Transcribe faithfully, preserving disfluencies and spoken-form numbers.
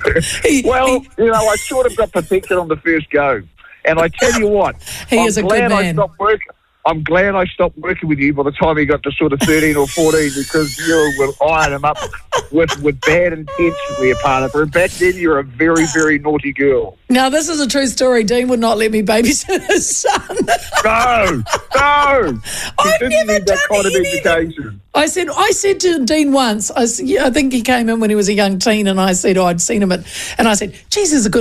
He- well, he- you know, I sort of got perfected on the first go. And I tell you what, He I'm is a good glad I man. stopped working. I'm glad I stopped working with you by the time he got to sort of thirteen or fourteen, because you would iron him up with, with bad intentions there, partner. And back then, you were a very, very naughty girl. Now, this is a true story. Dean would not let me babysit his son. No, no. He I've didn't never need that done kind of anything. education. I said, I said to Dean once, I, s- yeah, I think he came in when he was a young teen, and I said, oh, I'd seen him at, and I said, geez, he's a good